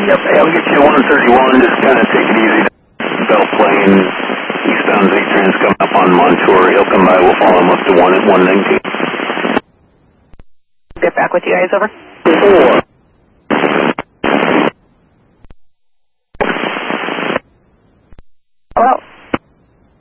Yep, hey, I'll get you 131. Just kind of take it easy. Bell plane, eastbound V-Trans coming up on Montour. He'll come by. We'll follow him up to 1 at 119. Get back with you guys, over. 4.